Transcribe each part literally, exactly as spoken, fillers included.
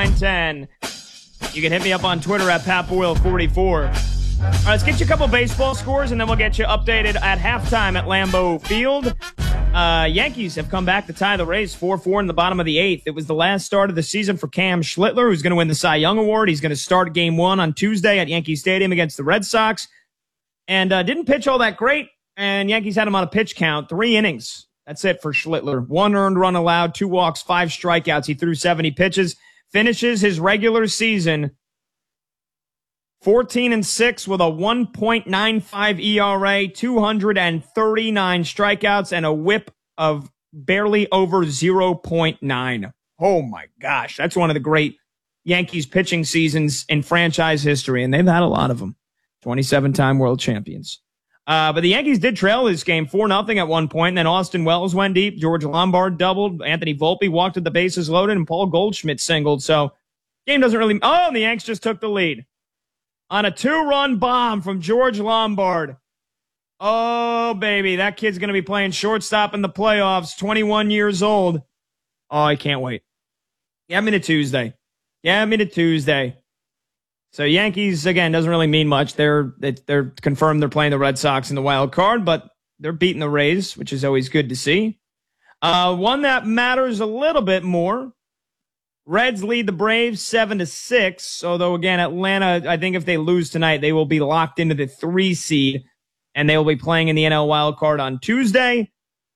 nine ten. You can hit me up on Twitter at Pat Boyle forty-four. All right, let's get you a couple baseball scores, and then we'll get you updated at halftime at Lambeau Field. Uh, Yankees have come back to tie the Rays four four in the bottom of the eighth. It was the last start of the season for Cam Schlittler, who's going to win the Cy Young Award. He's going to start game one on Tuesday at Yankee Stadium against the Red Sox. And uh, didn't pitch all that great, and Yankees had him on a pitch count. Three innings. That's it for Schlittler. One earned run allowed, two walks, five strikeouts. He threw seventy pitches. Finishes his regular season fourteen and six with a one point nine five E R A, two hundred thirty-nine strikeouts, and a whip of barely over zero point nine. Oh, my gosh. That's one of the great Yankees pitching seasons in franchise history, and they've had a lot of them. twenty-seven-time world champions. Uh, but the Yankees did trail this game four nothing at one point, and then Austin Wells went deep. George Lombard doubled. Anthony Volpe walked with the bases loaded, and Paul Goldschmidt singled. So game doesn't really... Oh, and the Yanks just took the lead on a two-run bomb from George Lombard. Oh, baby, that kid's going to be playing shortstop in the playoffs, twenty-one years old. Oh, I can't wait. Get me to Tuesday. Get me to Tuesday. So Yankees, again, doesn't really mean much. They're they're confirmed they're playing the Red Sox in the wild card, but they're beating the Rays, which is always good to see. Uh, one that matters a little bit more. Reds lead the Braves seven to six, although, again, Atlanta, I think if they lose tonight, they will be locked into the three seed, and they will be playing in the N L wild card on Tuesday.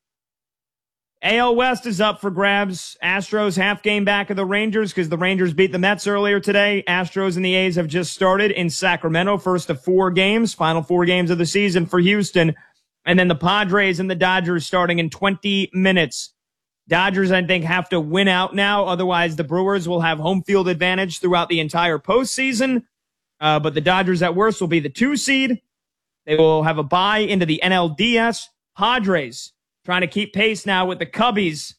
A L West is up for grabs. Astros half game back of the Rangers because the Rangers beat the Mets earlier today. Astros and the A's have just started in Sacramento, first of four games, final four games of the season for Houston. And then the Padres and the Dodgers starting in twenty minutes. Dodgers, I think, have to win out now. Otherwise, the Brewers will have home field advantage throughout the entire postseason. Uh, but the Dodgers at worst will be the two seed. They will have a bye into the N L D S. Padres trying to keep pace now with the Cubbies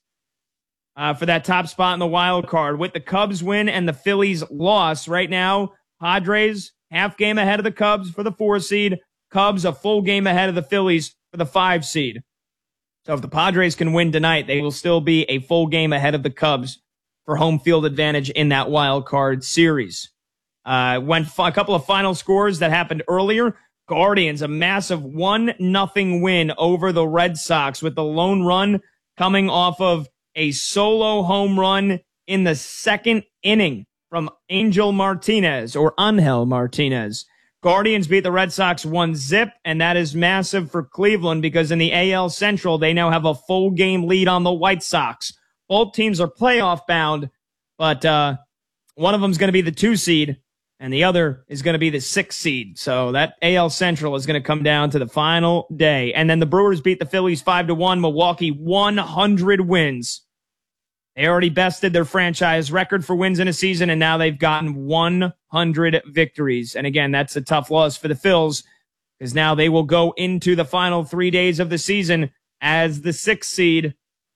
uh, for that top spot in the wild card. With the Cubs win and the Phillies loss right now, Padres half game ahead of the Cubs for the four seed. Cubs a full game ahead of the Phillies for the five seed. So if the Padres can win tonight, they will still be a full game ahead of the Cubs for home field advantage in that wild card series. Uh, went f- a couple of final scores that happened earlier. Guardians, a massive one nothing win over the Red Sox with the lone run coming off of a solo home run in the second inning from Angel Martinez or Angel Martinez. Guardians beat the Red Sox one zip, and that is massive for Cleveland because in the A L Central, they now have a full game lead on the White Sox. Both teams are playoff bound, but uh, one of them is going to be the two seed, and the other is going to be the six seed. So that A L Central is going to come down to the final day. And then the Brewers beat the Phillies five to one. Milwaukee one hundred wins. They already bested their franchise record for wins in a season, and now they've gotten one hundred victories. And again, that's a tough loss for the Phils because now they will go into the final three days of the season as the sixth seed,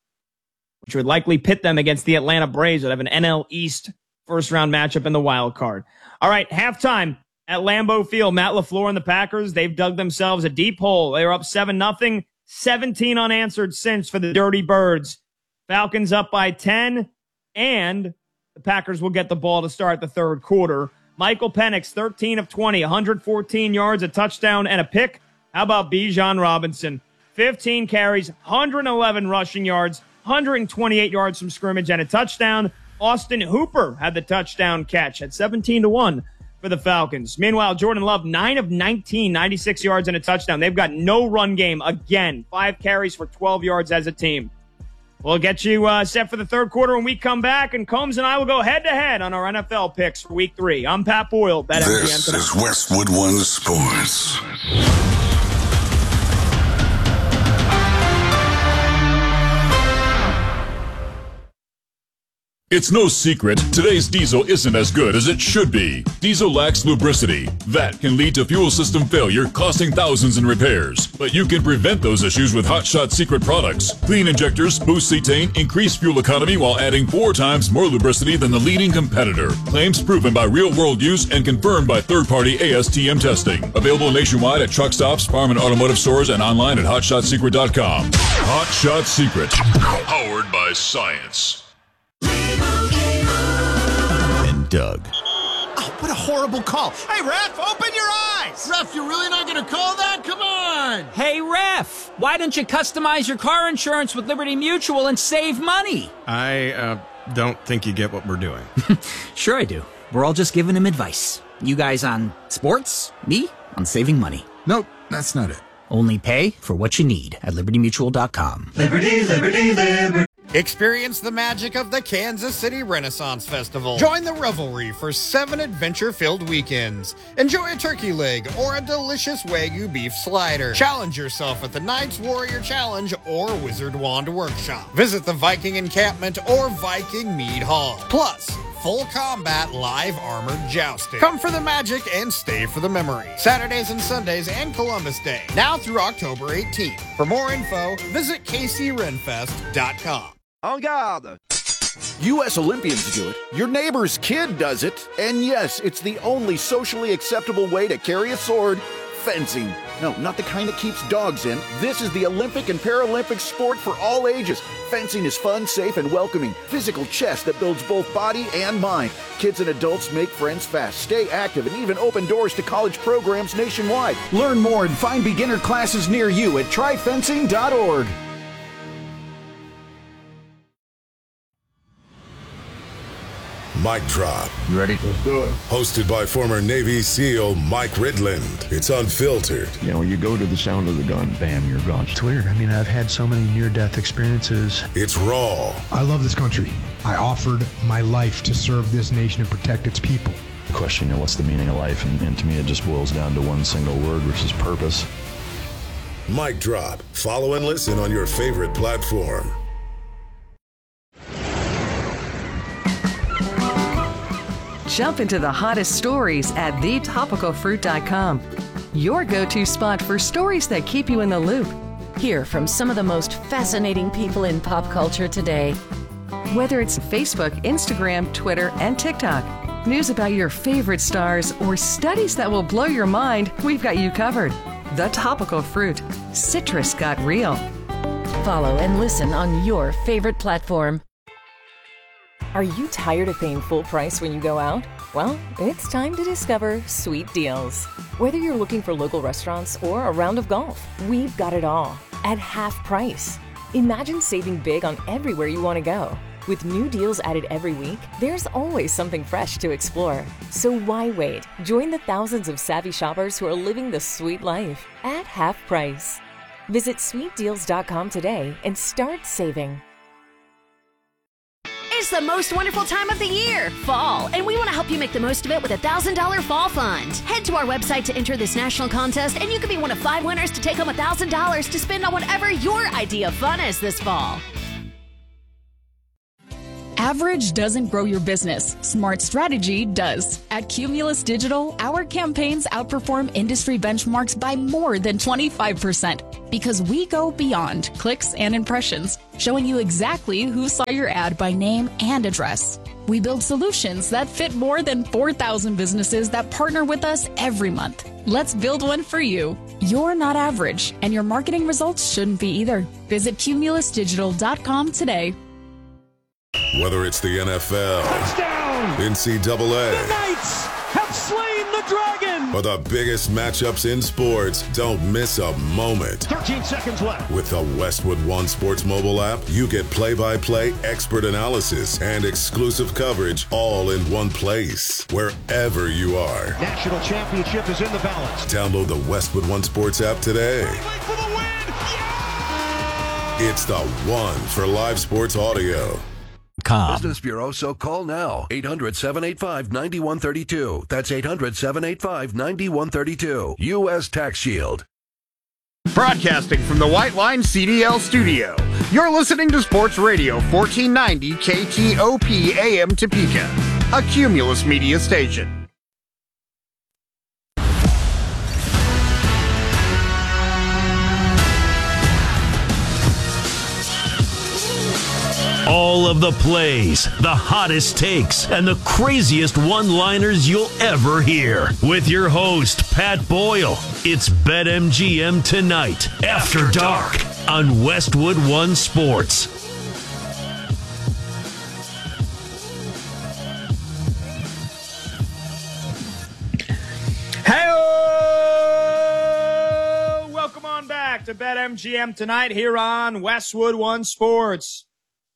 which would likely pit them against the Atlanta Braves that have an N L East first round matchup in the wild card. All right, halftime at Lambeau Field. Matt LaFleur and the Packers, they've dug themselves a deep hole. They were up seven nothing, seventeen unanswered since for the Dirty Birds. Falcons up by ten, and the Packers will get the ball to start the third quarter. Michael Penix, thirteen of twenty, one hundred fourteen yards, a touchdown, and a pick. How about Bijan Robinson? fifteen carries, one hundred eleven rushing yards, one hundred twenty-eight yards from scrimmage, and a touchdown. Austin Hooper had the touchdown catch at seventeen to one for the Falcons. Meanwhile, Jordan Love, nine of nineteen, ninety-six yards and a touchdown. They've got no run game again. Five carries for twelve yards as a team. We'll get you uh, set for the third quarter when we come back, and Combs and I will go head-to-head on our N F L picks for week three. I'm Pat Boyle. This is Westwood One Sports. It's no secret, today's diesel isn't as good as it should be. Diesel lacks lubricity. That can lead to fuel system failure, costing thousands in repairs. But you can prevent those issues with Hot Shot Secret products. Clean injectors, boost cetane, increase fuel economy while adding four times more lubricity than the leading competitor. Claims proven by real-world use and confirmed by third-party A S T M testing. Available nationwide at truck stops, farm and automotive stores, and online at hot shot secret dot com. Hot Shot Secret. Powered by science. Doug. Oh, what a horrible call. Hey, ref, open your eyes. Ref, you're really not going to call that? Come on. Hey, ref, why don't you customize your car insurance with Liberty Mutual and save money? I uh, don't think you get what we're doing. Sure I do. We're all just giving him advice. You guys on sports, me on saving money. Nope, that's not it. Only pay for what you need at liberty mutual dot com. Liberty, liberty, liberty. Experience the magic of the Kansas City Renaissance Festival. Join the revelry for seven adventure-filled weekends. Enjoy a turkey leg or a delicious Wagyu beef slider. Challenge yourself at the Knights Warrior Challenge or Wizard Wand Workshop. Visit the Viking Encampment or Viking Mead Hall. Plus, full combat live armored jousting. Come for the magic and stay for the memory. Saturdays and Sundays and Columbus Day. Now through October eighteenth. For more info, visit k c renfest dot com. En garde! U S Olympians do it, your neighbor's kid does it, and yes, it's the only socially acceptable way to carry a sword, fencing. No, not the kind that keeps dogs in. This is the Olympic and Paralympic sport for all ages. Fencing is fun, safe, and welcoming. Physical chess that builds both body and mind. Kids and adults make friends fast, stay active, and even open doors to college programs nationwide. Learn more and find beginner classes near you at try fencing dot org. Mic Drop. You ready? Let's do it. Hosted by former Navy SEAL Mike Ridland. It's unfiltered. You know, you go to the sound of the gun, bam, you're gone. It's weird. I mean, I've had so many near-death experiences. It's raw. I love this country. I offered my life to serve this nation and protect its people. Question, you know, what's the meaning of life? And, and to me, it just boils down to one single word, which is purpose. Mic Drop. Follow and listen on your favorite platform. Jump into the hottest stories at the topical fruit dot com. Your go-to spot for stories that keep you in the loop. Hear from some of the most fascinating people in pop culture today. Whether it's Facebook, Instagram, Twitter, and TikTok, news about your favorite stars, or studies that will blow your mind, we've got you covered. The Topical Fruit. Citrus got real. Follow and listen on your favorite platform. Are you tired of paying full price when you go out? Well, it's time to discover Sweet Deals. Whether you're looking for local restaurants or a round of golf, we've got it all at half price. Imagine saving big on everywhere you want to go. With new deals added every week, there's always something fresh to explore. So why wait? Join the thousands of savvy shoppers who are living the sweet life at half price. Visit sweet deals dot com today and start saving. It's the most wonderful time of the year, fall, and we want to help you make the most of it with a one thousand dollars Fall Fund. Head to our website to enter this national contest, and you can be one of five winners to take home one thousand dollars to spend on whatever your idea of fun is this fall. Average doesn't grow your business. Smart strategy does. At Cumulus Digital, our campaigns outperform industry benchmarks by more than twenty-five percent because we go beyond clicks and impressions, showing you exactly who saw your ad by name and address. We build solutions that fit more than four thousand businesses that partner with us every month. Let's build one for you. You're not average, and your marketing results shouldn't be either. Visit cumulus digital dot com today. Whether it's the N F L, Touchdown! N C double A, the Knights have slain the dragon! Or the biggest matchups in sports, don't miss a moment. thirteen seconds left. With the Westwood One Sports mobile app, you get play-by-play expert analysis and exclusive coverage all in one place, wherever you are. National championship is in the balance. Download the Westwood One Sports app today. For the win! Yeah! It's the one for live sports audio. Com. Business Bureau, so call now. eight hundred, seven eight five, nine one three two. That's eight hundred, seven eight five, nine one three two. U S Tax Shield. Broadcasting from the White Line C D L studio, you're listening to Sports Radio fourteen ninety K T O P A M Topeka, a Cumulus media station. All of the plays, the hottest takes, and the craziest one-liners you'll ever hear. With your host, Pat Boyle. It's BetMGM Tonight, After Dark, on Westwood One Sports. back to BetMGM tonight here on Westwood One Sports.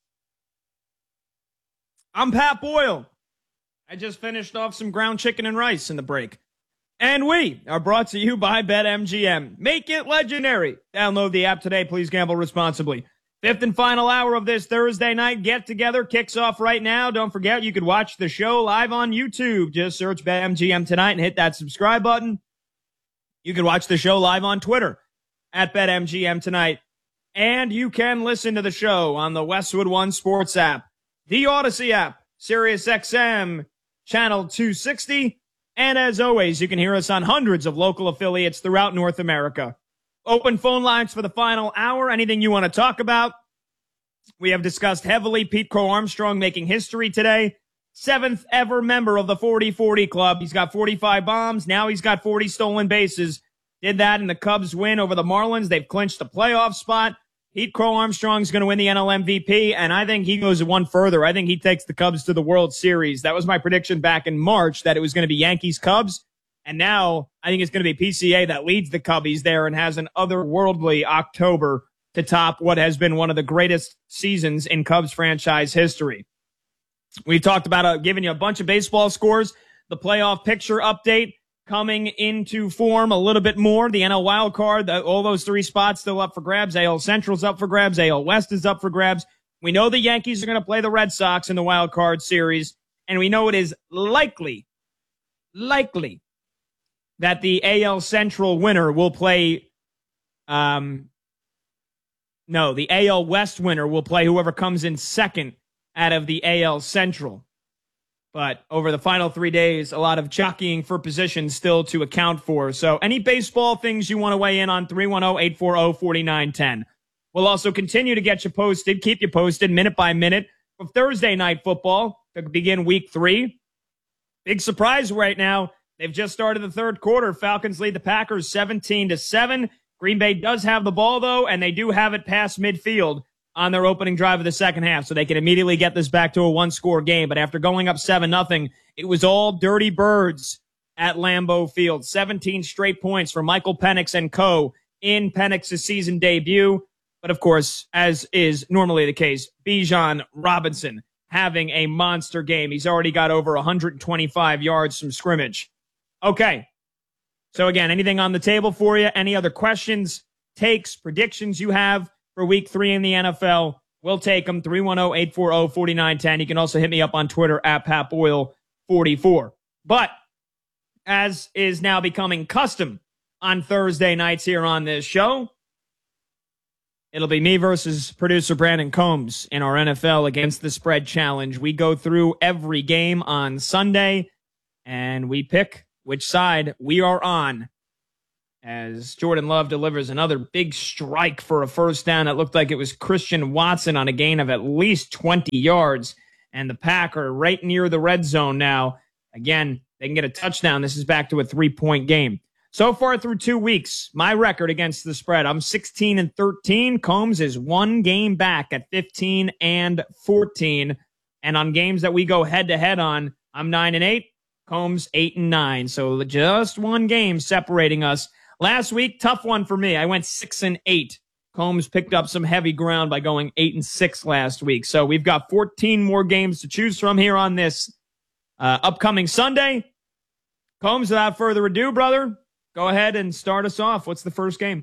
I'm Pat Boyle. I just finished off some ground chicken and rice in the break. And we are brought to you by BetMGM. Make it legendary. Download the app today. Please gamble responsibly. Fifth and final hour of this Thursday night get-together kicks off right now. Don't forget, you could watch the show live on YouTube. Just search BetMGM tonight and hit that subscribe button. You can watch the show live on Twitter at BetMGM tonight. And you can listen to the show on the Westwood One Sports app, the Odyssey app, Sirius X M, Channel two sixty. And as always, you can hear us on hundreds of local affiliates throughout North America. Open phone lines for the final hour. Anything you want to talk about? We have discussed heavily Pete Crow Armstrong making history today. Seventh ever member of the forty forty Club. He's got forty-five bombs. Now he's got forty stolen bases. Did that in the Cubs win over the Marlins. They've clinched a playoff spot. Pete Crow Armstrong's going to win the N L M V P, and I think he goes one further. I think he takes the Cubs to the World Series. That was my prediction back in March, that it was going to be Yankees-Cubs. And now I think it's going to be P C A that leads the Cubbies there and has an otherworldly October to top what has been one of the greatest seasons in Cubs franchise history. We talked about uh, giving you a bunch of baseball scores, the playoff picture update coming into form a little bit more, the N L wild card, the, all those three spots still up for grabs. A L Central's up for grabs. A L West is up for grabs. We know the Yankees are going to play the Red Sox in the wild card series, and we know it is likely, likely, that the A L Central winner will play, um, no, the A L West winner will play whoever comes in second out of the A L Central. But over the final three days, a lot of jockeying for positions still to account for. So any baseball things you want to weigh in on, three one zero, eight four zero, four nine one zero. We'll also continue to get you posted, keep you posted minute by minute for Thursday night football to begin week three. Big surprise right now. They've just started the third quarter. Falcons lead the Packers seventeen to seven. Green Bay does have the ball, though, and they do have it past midfield on their opening drive of the second half, so they can immediately get this back to a one-score game. But after going up seven nothing, it was all dirty birds at Lambeau Field. seventeen straight points for Michael Penix and co. in Penix's season debut. But, of course, as is normally the case, Bijan Robinson having a monster game. He's already got over one hundred twenty-five yards from scrimmage. Okay, so again, anything on the table for you? Any other questions, takes, predictions you have for week three in the N F L? We'll take them, three one zero, eight four zero, four nine one zero. You can also hit me up on Twitter at Pat Boyle forty-four. But as is now becoming custom on Thursday nights here on this show, it'll be me versus producer Brandon Combs in our N F L Against the Spread Challenge. We go through every game on Sunday, and we pick which side we are on as Jordan Love delivers another big strike for a first down. It looked like it was Christian Watson on a gain of at least twenty yards, and the Packer right near the red zone now. Again, they can get a touchdown. This is back to a three-point game. So far through two weeks, my record against the spread, I'm sixteen and thirteen. Combs is one game back at fifteen and fourteen. And on games that we go head-to-head on, I'm nine and eight. Combs eight and nine. So just one game separating us. Last week, tough one for me. I went six and eight. Combs picked up some heavy ground by going eight and six last week. So we've got fourteen more games to choose from here on this uh, upcoming Sunday. Combs, without further ado, brother, go ahead and start us off. What's the first game?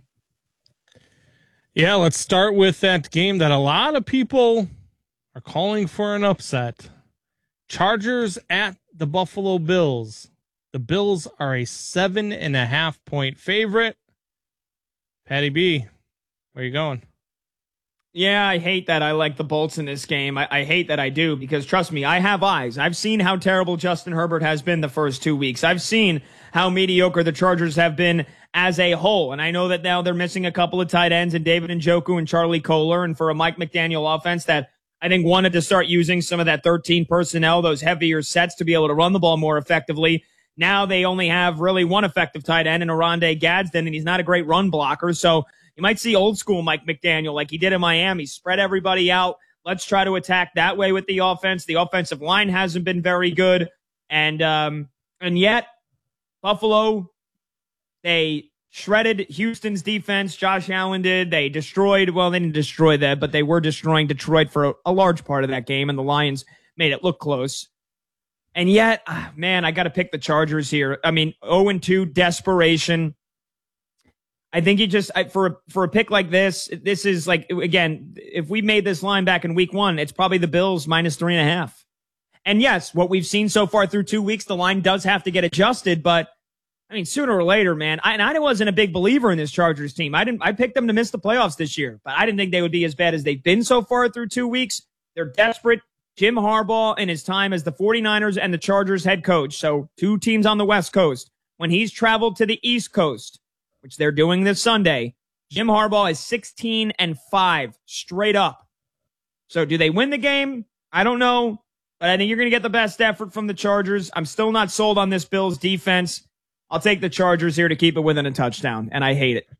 Yeah, let's start with that game that a lot of people are calling for an upset. Chargers at the Buffalo Bills. The Bills are a seven and a half point favorite. Patty B, where you going? Yeah, I hate that I like the Bolts in this game. I, I hate that I do because, trust me, I have eyes. I've seen how terrible Justin Herbert has been the first two weeks. I've seen how mediocre the Chargers have been as a whole. And I know that now they're missing a couple of tight ends and David Njoku and Charlie Kohler. And for a Mike McDaniel offense that I think wanted to start using some of that thirteen personnel, those heavier sets to be able to run the ball more effectively. Now they only have really one effective tight end in Oronde Gadsden, and he's not a great run blocker. So you might see old school Mike McDaniel like he did in Miami. Spread everybody out. Let's try to attack that way with the offense. The offensive line hasn't been very good. And um, and yet, Buffalo, they shredded Houston's defense. Josh Allen did. They destroyed, well, they didn't destroy that, but they were destroying Detroit for a, a large part of that game, and the Lions made it look close. And yet, ah, man, I got to pick the Chargers here. I mean, oh and two, desperation. I think you just, I, for, for a pick like this, this is like, again, if we made this line back in week one, it's probably the Bills minus three and a half. And yes, what we've seen so far through two weeks, the line does have to get adjusted, but I mean, sooner or later, man, I, and I wasn't a big believer in this Chargers team. I didn't, I picked them to miss the playoffs this year, but I didn't think they would be as bad as they've been so far through two weeks. They're desperate. Jim Harbaugh in his time as the 49ers and the Chargers head coach, so two teams on the West Coast, when he's traveled to the East Coast, which they're doing this Sunday, Jim Harbaugh is sixteen and five straight up. So do they win the game? I don't know, but I think you're going to get the best effort from the Chargers. I'm still not sold on this Bills defense. I'll take the Chargers here to keep it within a touchdown, and I hate it.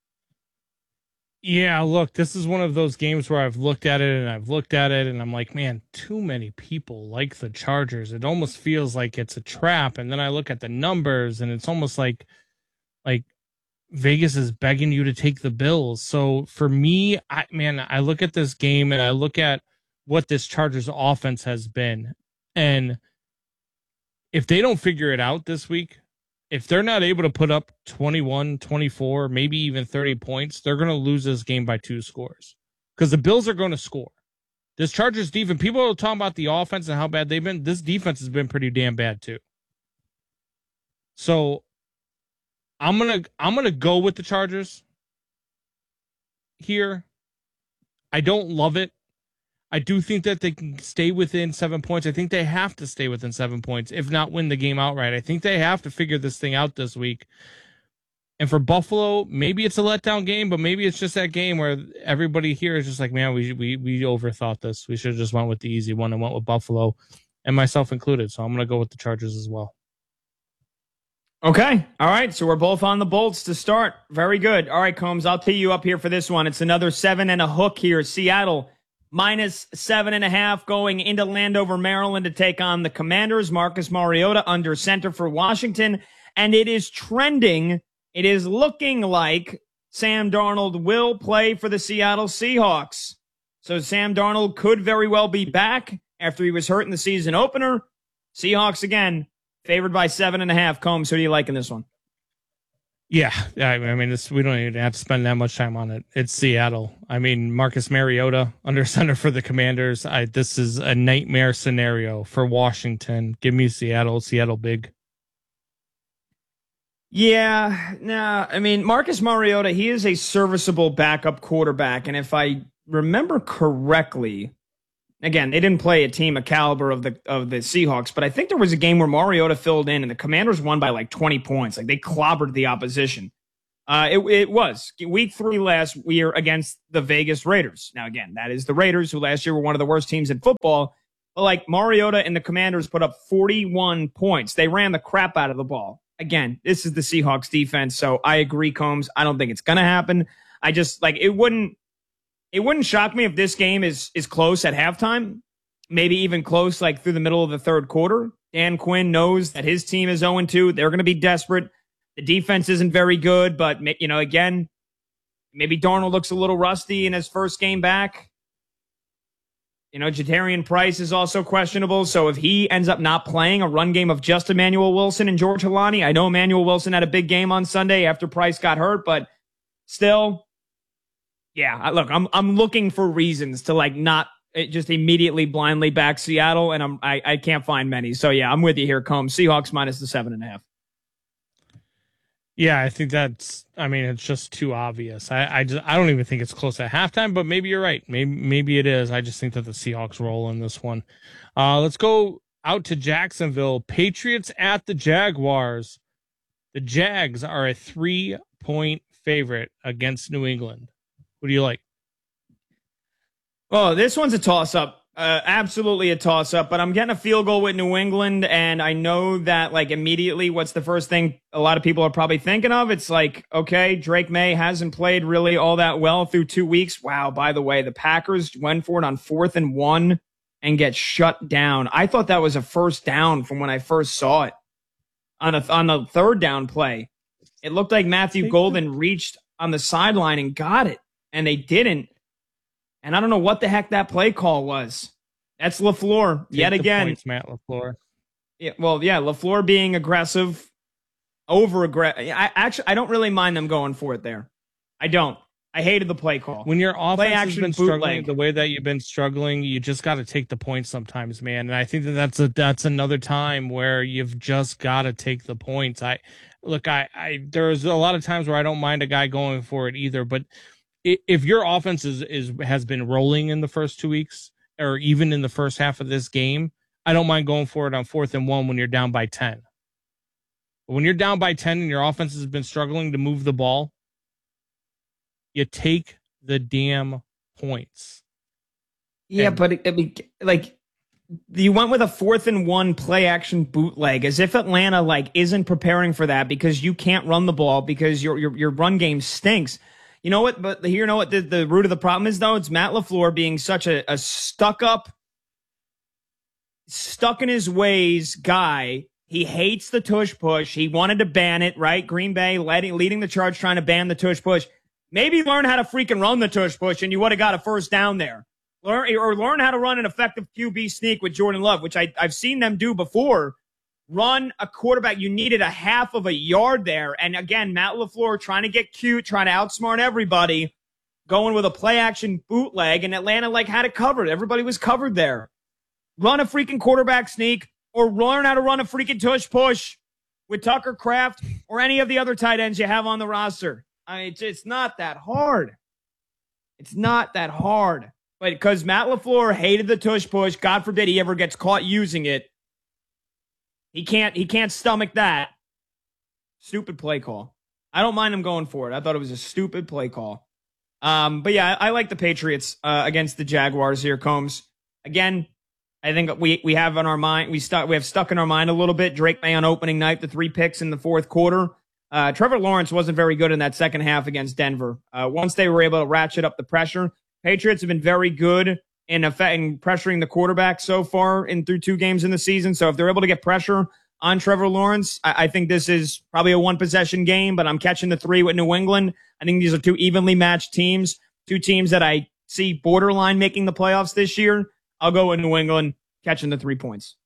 Yeah, look, this is one of those games where I've looked at it and I've looked at it and I'm like, man, too many people like the Chargers. It almost feels like it's a trap. And then I look at the numbers and it's almost like, like Vegas is begging you to take the Bills. So for me, I, man, I look at this game and I look at what this Chargers offense has been. And if they don't figure it out this week, if they're not able to put up twenty-one, twenty-four, maybe even thirty points, they're going to lose this game by two scores because the Bills are going to score. This Chargers defense, people are talking about the offense and how bad they've been. This defense has been pretty damn bad too. So I'm going to, I'm going to go with the Chargers here. I don't love it. I do think that they can stay within seven points. I think they have to stay within seven points, if not win the game outright. I think they have to figure this thing out this week. And for Buffalo, maybe it's a letdown game, but maybe it's just that game where everybody here is just like, man, we we we overthought this. We should have just went with the easy one and went with Buffalo, and myself included. So I'm going to go with the Chargers as well. Okay. All right. So we're both on the Bolts to start. Very good. All right, Combs, I'll tee you up here for this one. It's another seven and a hook here. Seattle minus seven and a half going into Landover, Maryland to take on the Commanders. Marcus Mariota under center for Washington. And it is trending. It is looking like Sam Darnold will play for the Seattle Seahawks. So Sam Darnold could very well be back after he was hurt in the season opener. Seahawks again, favored by seven and a half. Combs, who do you like in this one? Yeah, I mean, this, we don't even have to spend that much time on it. It's Seattle. I mean, Marcus Mariota under center for the Commanders. I, this is a nightmare scenario for Washington. Give me Seattle. Seattle big. Yeah, no, I mean, Marcus Mariota, he is a serviceable backup quarterback. And if I remember correctly, again, they didn't play a team of caliber of the of the Seahawks, but I think there was a game where Mariota filled in and the Commanders won by like twenty points. Like they clobbered the opposition. Uh, it, it was week three last year against the Vegas Raiders. Now, again, that is the Raiders, who last year were one of the worst teams in football. But like Mariota and the Commanders put up forty-one points. They ran the crap out of the ball. Again, this is the Seahawks defense, so I agree, Combs. I don't think it's going to happen. I just like it wouldn't. It wouldn't shock me if this game is is close at halftime, maybe even close like through the middle of the third quarter. Dan Quinn knows that his team is oh and two. They're going to be desperate. The defense isn't very good, but, you know, again, maybe Darnold looks a little rusty in his first game back. You know, Jadarian Price is also questionable, so if he ends up not playing a run game of just Emmanuel Wilson and George Helani, I know Emmanuel Wilson had a big game on Sunday after Price got hurt, but still... Yeah, look, I'm I'm looking for reasons to like not just immediately blindly back Seattle, and I'm I, I can't find many. So yeah, I'm with you here, Combs. Seahawks minus the seven and a half. Yeah, I think that's. I mean, it's just too obvious. I I just I don't even think it's close at halftime, but maybe you're right. Maybe maybe it is. I just think that the Seahawks roll in this one. Uh, let's go out to Jacksonville. Patriots at the Jaguars. The Jags are a three point favorite against New England. What do you like? Oh, this one's a toss-up. Uh, absolutely a toss-up, but I'm getting a field goal with New England, and I know that, like, immediately what's the first thing a lot of people are probably thinking of? It's like, okay, Drake May hasn't played really all that well through two weeks. Wow, by the way, the Packers went for it on fourth and one and get shut down. I thought that was a first down from when I first saw it on a, on the third down play. It looked like Matthew Golden reached on the sideline and got it, and they didn't. And I don't know what the heck that play call was. That's LaFleur yet again. Points, Matt LaFleur. Yeah, well, yeah, LaFleur being aggressive, over aggressive. I actually I don't really mind them going for it there. I don't. I hated the play call. When your offense play has action been struggling bootleg. the way that you've been struggling, you just got to take the points sometimes, man. And I think that that's a that's another time where you've just got to take the points. I look, I, I there's a lot of times where I don't mind a guy going for it either, but if your offense is, is has been rolling in the first two weeks or even in the first half of this game, I don't mind going for it on fourth and one when you're down by ten. But when you're down by ten and your offense has been struggling to move the ball, you take the damn points. Yeah, and, but it, it, like you went with a fourth and one play action bootleg as if Atlanta like isn't preparing for that because you can't run the ball because your your your run game stinks. You know what? But here, you know what the, the root of the problem is though? It's Matt LaFleur being such a, a stuck up, stuck in his ways guy. He hates the tush push. He wanted to ban it, right? Green Bay leading leading the charge trying to ban the tush push. Maybe learn how to freaking run the tush push, and you would have got a first down there. Learn or learn how to run an effective Q B sneak with Jordan Love, which I, I've seen them do before. Run a quarterback. You needed a half of a yard there. And again, Matt LaFleur trying to get cute, trying to outsmart everybody, going with a play action bootleg, and Atlanta like had it covered. Everybody was covered there. Run a freaking quarterback sneak or learn how to run a freaking tush push with Tucker Kraft or any of the other tight ends you have on the roster. I mean, it's, it's not that hard. It's not that hard. But because Matt LaFleur hated the tush push, God forbid he ever gets caught using it. He can't he can't stomach that. Stupid play call. I don't mind him going for it. I thought it was a stupid play call. Um, but yeah, I, I like the Patriots uh, against the Jaguars here, Combs. Again, I think we we have on our mind we stuck we have stuck in our mind a little bit. Drake May on opening night, the three picks in the fourth quarter. Uh, Trevor Lawrence wasn't very good in that second half against Denver. Uh, once they were able to ratchet up the pressure, Patriots have been very good in, effect, in pressuring the quarterback so far in through two games in the season. So if they're able to get pressure on Trevor Lawrence, I, I think this is probably a one-possession game, but I'm catching the three with New England. I think these are two evenly matched teams, two teams that I see borderline making the playoffs this year. I'll go with New England, catching the three points.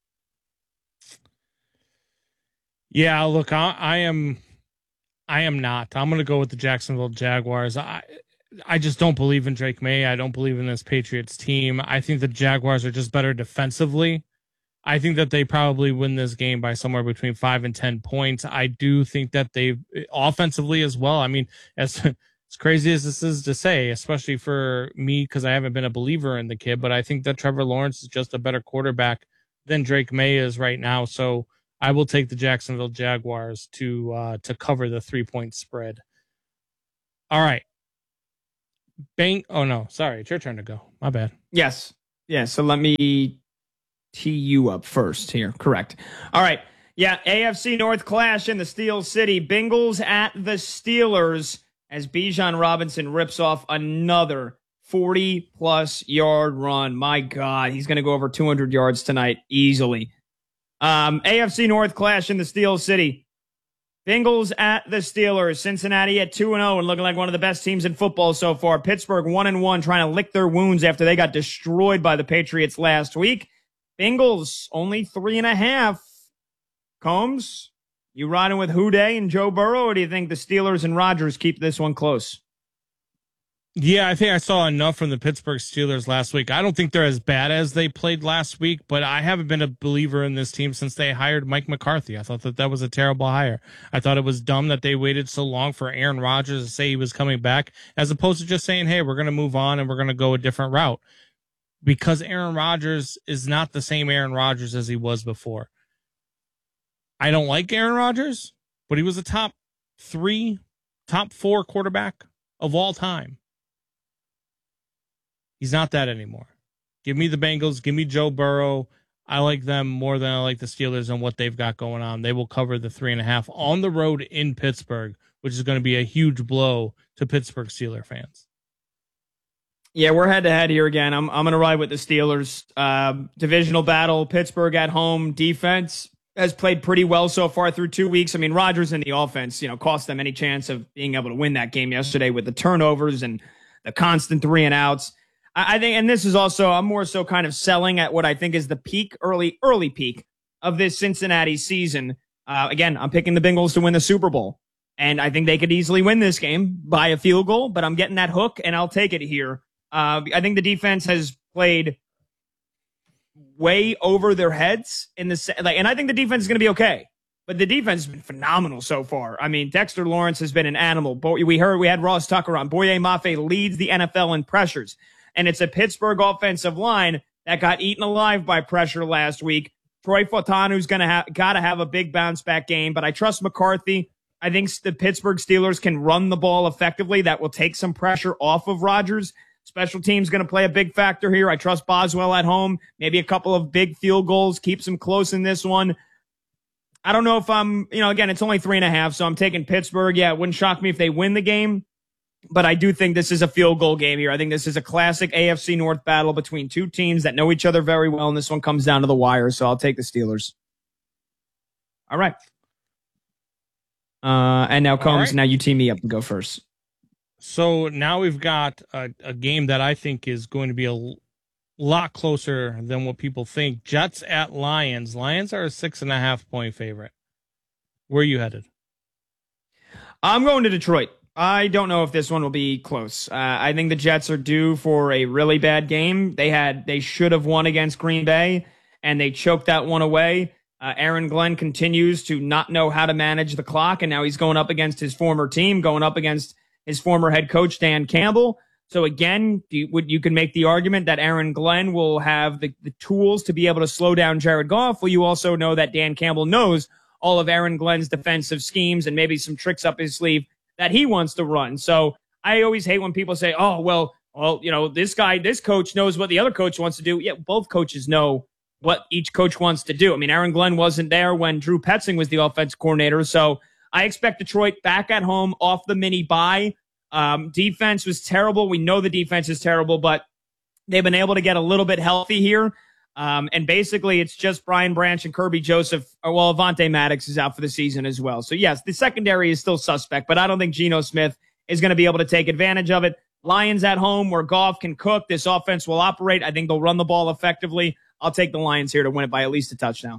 Yeah, look, I, I am, I am not. I'm going to go with the Jacksonville Jaguars. I, I just don't believe in Drake May. I don't believe in this Patriots team. I think the Jaguars are just better defensively. I think that they probably win this game by somewhere between five and ten points. I do think that they offensively as well. I mean, as as crazy as this is to say, especially for me because I haven't been a believer in the kid, but I think that Trevor Lawrence is just a better quarterback than Drake May is right now. So I will take the Jacksonville Jaguars to uh, to cover the three-point spread. All right. Bang. Oh, no. Sorry. It's your turn to go. My bad. Yes. Yeah. So let me tee you up first here. Correct. All right. Yeah. A F C North clash in the Steel City. Bengals at the Steelers as Bijan Robinson rips off another forty-plus yard run. My God. He's going to go over two hundred yards tonight easily. Um, A F C North clash in the Steel City. Bengals at the Steelers. Cincinnati at two and oh and looking like one of the best teams in football so far. Pittsburgh one and one trying to lick their wounds after they got destroyed by the Patriots last week. Bengals only three and a half. Combs, you riding with Houday and Joe Burrow, or do you think the Steelers and Rodgers keep this one close? Yeah, I think I saw enough from the Pittsburgh Steelers last week. I don't think they're as bad as they played last week, but I haven't been a believer in this team since they hired Mike McCarthy. I thought that that was a terrible hire. I thought it was dumb that they waited so long for Aaron Rodgers to say he was coming back, as opposed to just saying, hey, we're going to move on and we're going to go a different route. Because Aaron Rodgers is not the same Aaron Rodgers as he was before. I don't like Aaron Rodgers, but he was a top three, top four quarterback of all time. He's not that anymore. Give me the Bengals. Give me Joe Burrow. I like them more than I like the Steelers and what they've got going on. They will cover the three and a half on the road in Pittsburgh, which is going to be a huge blow to Pittsburgh Steelers fans. Yeah, we're head to head here again. I'm I'm going to ride with the Steelers. Uh, divisional battle, Pittsburgh at home, defense. has played pretty well so far through two weeks. I mean, Rodgers in the offense, you know, cost them any chance of being able to win that game yesterday with the turnovers and the constant three and outs. I, I think, and this is also, I'm more so kind of selling at what I think is the peak, early, early peak of this Cincinnati season. Uh, again, I'm picking the Bengals to win the Super Bowl, and I think they could easily win this game by a field goal, but I'm getting that hook, and I'll take it here. Uh, I think the defense has played way over their heads in the like, and I think the defense is going to be okay. But the defense has been phenomenal so far. I mean, Dexter Lawrence has been an animal. Boy, we heard we had Ross Tucker on. Boye Mafe leads the N F L in pressures, and it's a Pittsburgh offensive line that got eaten alive by pressure last week. Troy Fautanu's going to have got to have a big bounce back game, but I trust McCarthy. I think the Pittsburgh Steelers can run the ball effectively. That will take some pressure off of Rodgers. Special teams going to play a big factor here. I trust Boswell at home. Maybe a couple of big field goals. Keeps them close in this one. I don't know if I'm, you know, again, it's only three and a half, so I'm taking Pittsburgh. Yeah, it wouldn't shock me if they win the game, but I do think this is a field goal game here. I think this is a classic A F C North battle between two teams that know each other very well, and this one comes down to the wire, so I'll take the Steelers. All right. Uh, and now, Combs, right. Now you team me up and go first. So now we've got a, a game that I think is going to be a l- lot closer than what people think. Jets at Lions. Lions are a six and a half point favorite. Where are you headed? I'm going to Detroit. I don't know if this one will be close. Uh, I think the Jets are due for a really bad game. They had, they should have won against Green Bay, and they choked that one away. Uh, Aaron Glenn continues to not know how to manage the clock, and now he's going up against his former team, going up against his former head coach, Dan Campbell. So again, you, would, you can make the argument that Aaron Glenn will have the, the tools to be able to slow down Jared Goff. Well, you also know that Dan Campbell knows all of Aaron Glenn's defensive schemes and maybe some tricks up his sleeve that he wants to run. So I always hate when people say, oh, well, well, you know, this guy, this coach knows what the other coach wants to do. Yeah, both coaches know what each coach wants to do. I mean, Aaron Glenn wasn't there when Drew Petzing was the offense coordinator. So I expect Detroit back at home off the mini bye. Um, defense was terrible. We know the defense is terrible, but they've been able to get a little bit healthy here. Um, and basically it's just Brian Branch and Kirby Joseph. Or, well, Avonte Maddox is out for the season as well. So yes, the secondary is still suspect, but I don't think Geno Smith is going to be able to take advantage of it. Lions at home where Goff can cook. This offense will operate. I think they'll run the ball effectively. I'll take the Lions here to win it by at least a touchdown.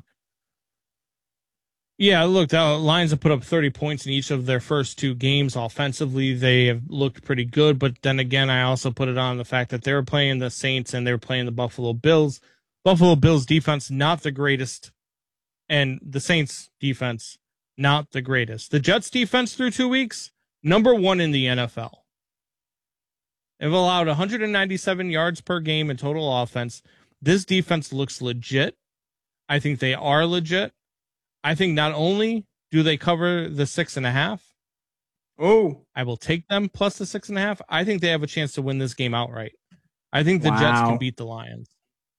Yeah, look, the Lions have put up thirty points in each of their first two games. Offensively, they have looked pretty good, but then again, I also put it on the fact that they were playing the Saints and they were playing the Buffalo Bills. Buffalo Bills defense, not the greatest, and the Saints defense, not the greatest. The Jets defense through two weeks, number one in the N F L. They've allowed one hundred ninety-seven yards per game in total offense. This defense looks legit. I think they are legit. I think not only do they cover the six and a half, oh, I will take them plus the six and a half. I think they have a chance to win this game outright. I think the wow. Jets can beat the Lions.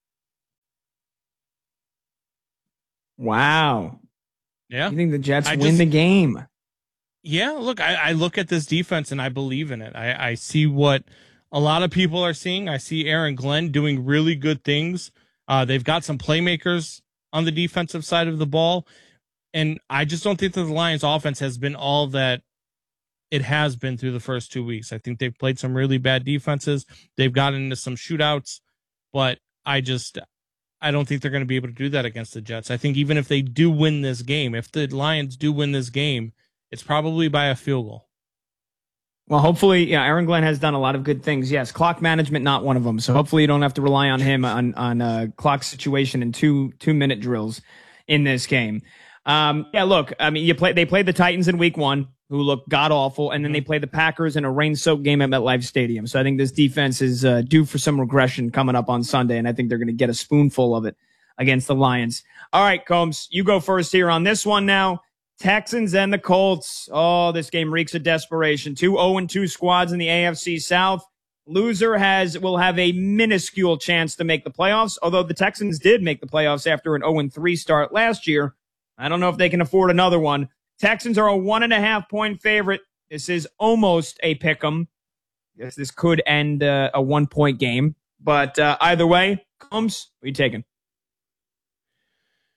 Wow. Yeah. You think the Jets I win just, the game? Yeah, look, I, I look at this defense and I believe in it. I, I see what a lot of people are seeing. I see Aaron Glenn doing really good things. Uh, they've got some playmakers on the defensive side of the ball. And I just don't think that the Lions offense has been all that it has been through the first two weeks. I think they've played some really bad defenses. They've gotten into some shootouts, but I just, I don't think they're going to be able to do that against the Jets. I think even if they do win this game, if the Lions do win this game, it's probably by a field goal. Well, hopefully, yeah, Aaron Glenn has done a lot of good things. Yes, clock management, not one of them. So hopefully you don't have to rely on him on, on a clock situation and two, two minute drills in this game. Um, yeah, look, I mean, you play, they played the Titans in week one, who looked god awful, and then they played the Packers in a rain soaked game at MetLife Stadium. So I think this defense is uh, due for some regression coming up on Sunday, and I think they're going to get a spoonful of it against the Lions. All right, Combs, you go first here on this one now. Texans and the Colts. Oh, this game reeks of desperation. Two oh and two squads in the A F C South. Loser has will have a minuscule chance to make the playoffs, although the Texans did make the playoffs after an oh and three start last year. I don't know if they can afford another one. Texans are a one and a half point favorite. This is almost a pick 'em. Yes, this could end uh, a one point game, but uh, either way, Combs, what are you taking?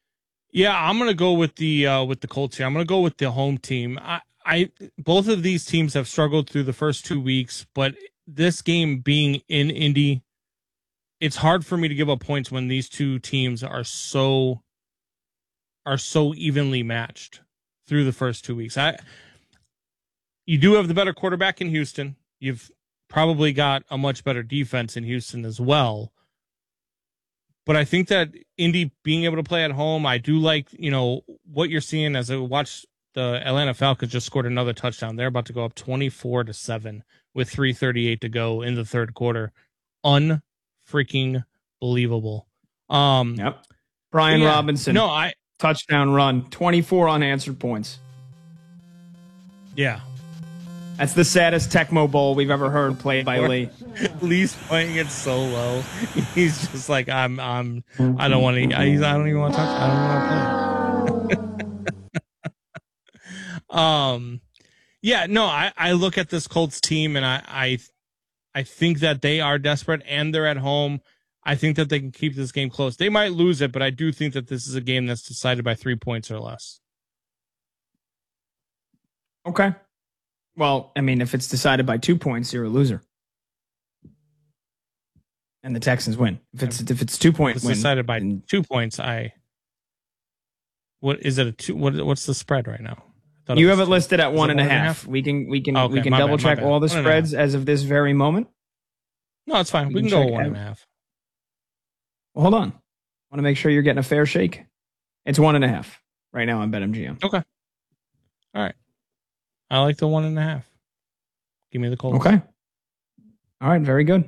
Yeah, I'm gonna go with the uh, with the Colts here. I'm gonna go with the home team. I, I both of these teams have struggled through the first two weeks, but this game being in Indy, it's hard for me to give up points when these two teams are so are so evenly matched through the first two weeks. I you do have the better quarterback in Houston. You've probably got a much better defense in Houston as well. But I think that Indy being able to play at home, I do like, you know, what you're seeing as I watch the Atlanta Falcons just scored another touchdown. They're about to go up twenty-four to seven with three thirty-eight to go in the third quarter. Unfreaking believable. Um, yep. Brian yeah, Robinson. No, I touchdown run, twenty-four unanswered points. Yeah. That's the saddest Tecmo Bowl we've ever heard played by Lee. Lee's playing it so low. He's just like, I'm, I'm, I don't want to, I, I don't even want to touch, I don't want to play. um, yeah, no, I, I look at this Colts team and I, I, I think that they are desperate and they're at home. I think that they can keep this game close. They might lose it, but I do think that this is a game that's decided by three points or less. Okay. Well, I mean, if it's decided by two points, you're a loser, and the Texans win. If it's if it's two points, it's decided by two points. I what is it a two? What what's the spread right now? You have it listed at one and a half. We can we can okay, we can double bad, check all the spreads as of this very moment. No, it's fine. We, we can, can go one and a half. Well, hold on. I want to make sure you're getting a fair shake. It's one and a half right now on BetMGM. Okay. All right. I like the one and a half. Give me the Colts. Okay. All right. Very good.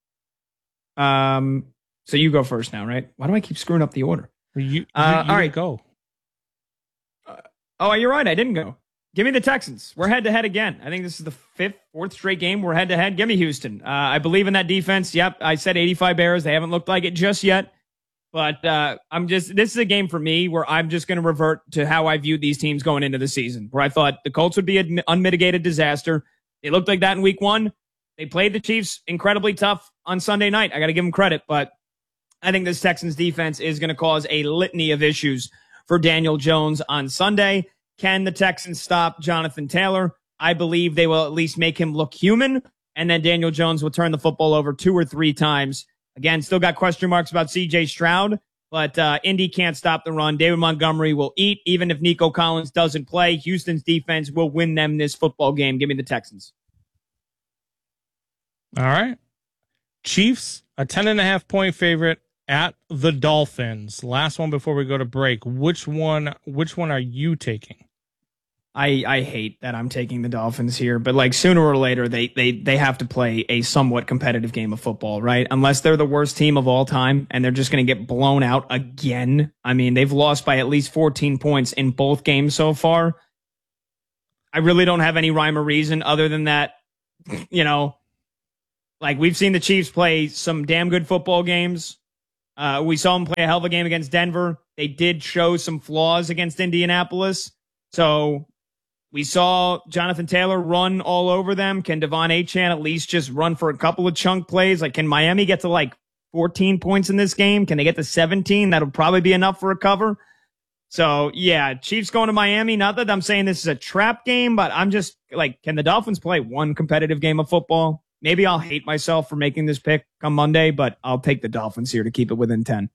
Um. So you go first now, right? Why do I keep screwing up the order? You. you, uh, you all right. Go. Uh, oh, you're right. I didn't go. Give me the Texans. We're head to head again. I think this is the fifth, fourth straight game. We're head to head. Give me Houston. Uh, I believe in that defense. Yep. I said eighty-five Bears. They haven't looked like it just yet. But uh, I'm just, this is a game for me where I'm just going to revert to how I viewed these teams going into the season, where I thought the Colts would be an unmitigated disaster. They looked like that in week one. They played the Chiefs incredibly tough on Sunday night. I got to give them credit, but I think this Texans defense is going to cause a litany of issues for Daniel Jones on Sunday. Can the Texans stop Jonathan Taylor? I believe they will at least make him look human, and then Daniel Jones will turn the football over two or three times. Again, still got question marks about C J Stroud, but uh, Indy can't stop the run. David Montgomery will eat. Even if Nico Collins doesn't play, Houston's defense will win them this football game. Give me the Texans. All right. Chiefs, a ten and a half point favorite at the Dolphins. Last one before we go to break. Which one, which one are you taking? I, I hate that I'm taking the Dolphins here, but like sooner or later, they, they, they have to play a somewhat competitive game of football, right? Unless they're the worst team of all time and they're just going to get blown out again. I mean, they've lost by at least fourteen points in both games so far. I really don't have any rhyme or reason other than that, you know, like we've seen the Chiefs play some damn good football games. Uh, we saw them play a hell of a game against Denver. They did show some flaws against Indianapolis. So we saw Jonathan Taylor run all over them. Can Devon Achane at least just run for a couple of chunk plays? Like, can Miami get to like fourteen points in this game? Can they get to seventeen? That'll probably be enough for a cover. So, yeah, Chiefs going to Miami. Not that I'm saying this is a trap game, but I'm just like, can the Dolphins play one competitive game of football? Maybe I'll hate myself for making this pick come Monday, but I'll take the Dolphins here to keep it within ten.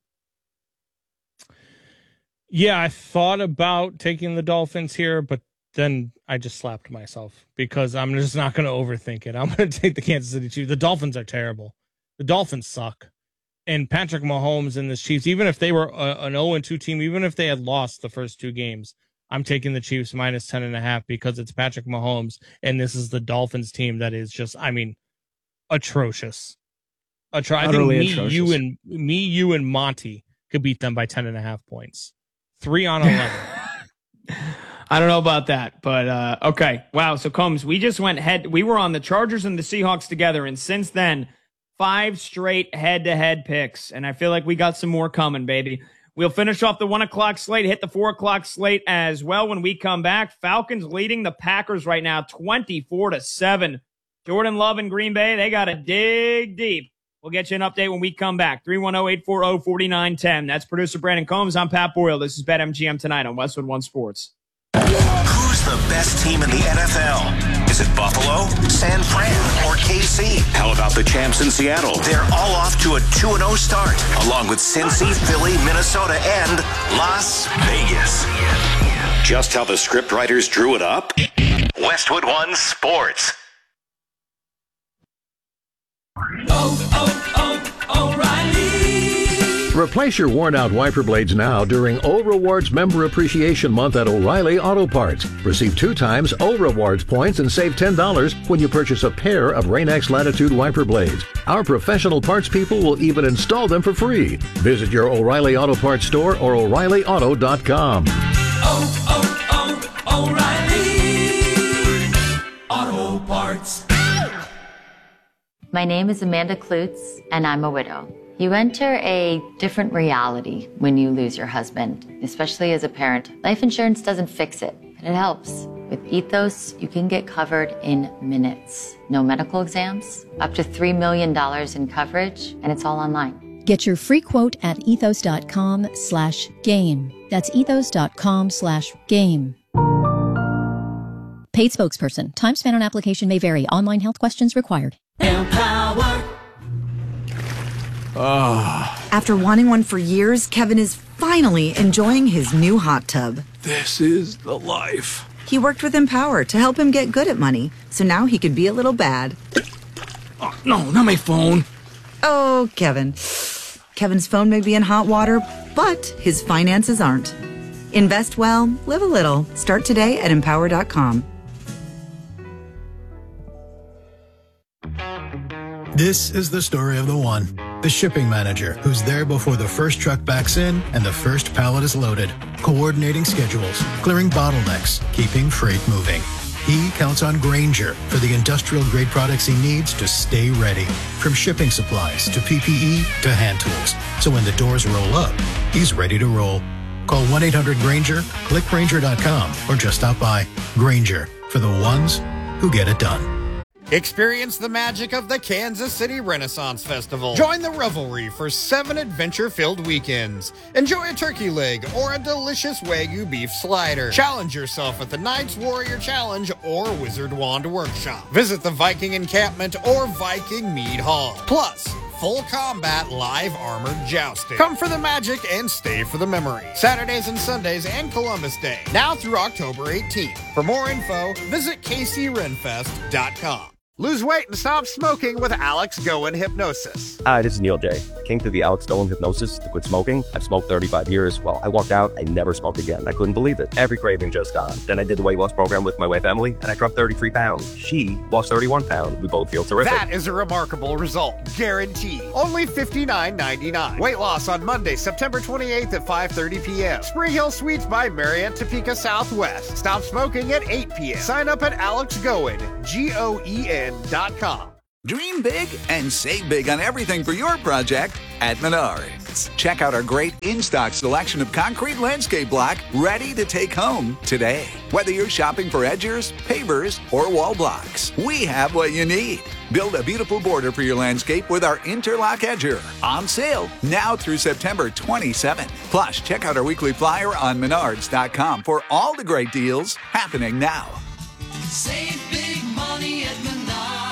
Yeah, I thought about taking the Dolphins here, but then I just slapped myself because I'm just not going to overthink it. I'm going to take the Kansas City Chiefs. The Dolphins are terrible. The Dolphins suck. And Patrick Mahomes and the Chiefs, even if they were a, an oh and two team, even if they had lost the first two games, I'm taking the Chiefs minus ten and a half because it's Patrick Mahomes, and this is the Dolphins team that is just, I mean, atrocious. Atro- I think me, atrocious. you, and me, you, and Monty could beat them by ten and a half points. Three on eleven. I don't know about that, but uh, okay. Wow. So Combs, we just went head. We were on the Chargers and the Seahawks together, and since then, five straight head-to-head picks, and I feel like we got some more coming, baby. We'll finish off the one o'clock slate, hit the four o'clock slate as well when we come back. Falcons leading the Packers right now, twenty-four to seven. Jordan Love and Green Bay, they got to dig deep We'll get you an update when we come back. three one zero, eight four zero, four nine one zero. That's producer Brandon Combs. I'm Pat Boyle. This is BetMGM Tonight on Westwood One Sports. Who's the best team in the N F L? Is it Buffalo, San Fran, or K C? How about the champs in Seattle? They're all off to a two and oh start, along with Cincy, Philly, Minnesota, and Las Vegas. Just how the scriptwriters drew it up? Westwood One Sports. Oh, oh, oh, O'Reilly. Replace your worn-out wiper blades now during O Rewards Member Appreciation Month at O'Reilly Auto Parts. Receive two times O Rewards points and save ten dollars when you purchase a pair of Rain-X Latitude wiper blades. Our professional parts people will even install them for free. Visit your O'Reilly Auto Parts store or O'Reilly Auto dot com. Oh, oh, oh, O'Reilly Auto Parts. My name is Amanda Klutz, and I'm a widow. You enter a different reality when you lose your husband, especially as a parent. Life insurance doesn't fix it, but it helps. With Ethos, you can get covered in minutes. No medical exams, up to three million dollars in coverage, and it's all online. Get your free quote at ethos.com slash game. That's ethos.com slash game. Paid spokesperson. Time spent on application may vary. Online health questions required. Empower. Oh. After wanting one for years, Kevin is finally enjoying his new hot tub. This is the life. He worked with Empower to help him get good at money, so now he could be a little bad. Oh, no, not my phone. Oh, Kevin. Kevin's phone may be in hot water, but his finances aren't. Invest well, live a little. Start today at empower dot com. This is the story of the one, the shipping manager, who's there before the first truck backs in and the first pallet is loaded, coordinating schedules, clearing bottlenecks, keeping freight moving. He counts on Grainger for the industrial-grade products he needs to stay ready, from shipping supplies to P P E to hand tools. So when the doors roll up, he's ready to roll. Call one eight hundred Grainger, click Grainger dot com, or just stop by. Grainger, for the ones who get it done. Experience the magic of the Kansas City Renaissance Festival. Join the revelry for seven adventure-filled weekends. Enjoy a turkey leg or a delicious Wagyu beef slider. Challenge yourself at the Knights Warrior Challenge or Wizard Wand Workshop. Visit the Viking Encampment or Viking Mead Hall. Plus, full combat live armored jousting. Come for the magic and stay for the memory. Saturdays and Sundays and Columbus Day. Now through October eighteenth. For more info, visit K C renfest dot com. Lose weight and stop smoking with Alex Goen Hypnosis. Hi, this is Neil J. Came through the Alex Goen Hypnosis to quit smoking. I've smoked thirty-five years. Well, I walked out, I never smoked again. I couldn't believe it. Every craving just gone. Then I did the weight loss program with my wife, Emily, and I dropped thirty-three pounds. She lost thirty-one pounds. We both feel terrific. That is a remarkable result. Guaranteed. Only fifty-nine ninety-nine. Weight loss on Monday, September twenty-eighth at five thirty p.m. Spring Hill Suites by Marriott, Topeka Southwest. Stop smoking at eight p.m. Sign up at Alex Goen, G O E N dot com. Dream big and save big on everything for your project at Menards. Check out our great in-stock selection of concrete landscape block ready to take home today. Whether you're shopping for edgers, pavers, or wall blocks, we have what you need. Build a beautiful border for your landscape with our Interlock Edger. On sale now through September twenty-seventh. Plus, check out our weekly flyer on menards dot com for all the great deals happening now. Save big money at Menards.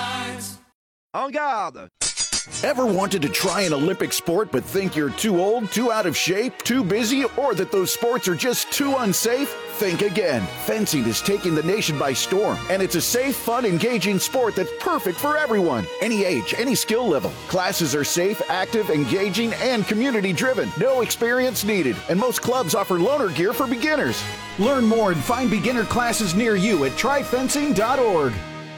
En garde! Ever wanted to try an Olympic sport but think you're too old, too out of shape, too busy, or that those sports are just too unsafe? Think again. Fencing is taking the nation by storm, and it's a safe, fun, engaging sport that's perfect for everyone. Any age, any skill level. Classes are safe, active, engaging, and community-driven. No experience needed, and most clubs offer loaner gear for beginners. Learn more and find beginner classes near you at try fencing dot org.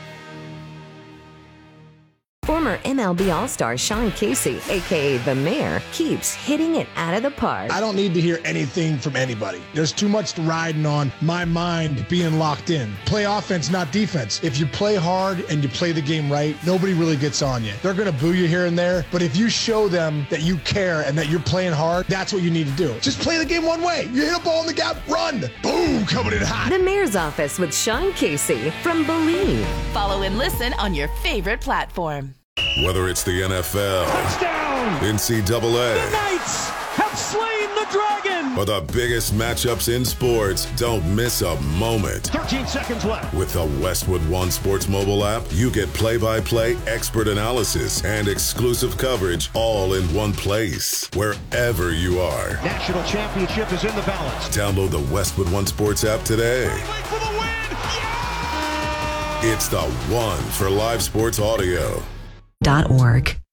Former M L B All-Star Sean Casey, a k a. The Mayor, keeps hitting it out of the park. I don't need to hear anything from anybody. There's too much riding on my mind being locked in. Play offense, not defense. If you play hard and you play the game right, nobody really gets on you. They're going to boo you here and there, but if you show them that you care and that you're playing hard, that's what you need to do. Just play the game one way. You hit a ball in the gap, run. Boom, coming in hot. The Mayor's Office with Sean Casey from Believe. Follow and listen on your favorite platform. Whether it's the N F L, Touchdown! N C double A, The Knights have slain the dragon! or the biggest matchups in sports, don't miss a moment. thirteen seconds left. With the Westwood One Sports mobile app, you get play-by-play expert analysis and exclusive coverage all in one place, wherever you are. National championship is in the balance. Download the Westwood One Sports app today. For the win! It's the one for live sports audio. Dot org.